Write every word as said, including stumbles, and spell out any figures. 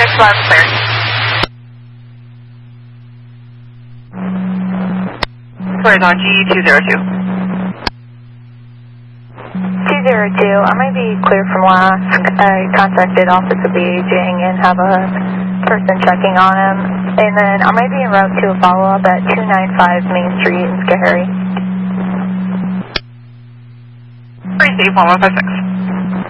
six, loud and clear. Cleared on G two zero two. two zero two, I might be clear from last. I contacted Office of the Aging and have a person checking on him. And then I might be en route to a follow-up at two ninety-five Main Street in Schoharie. Receive one one five six.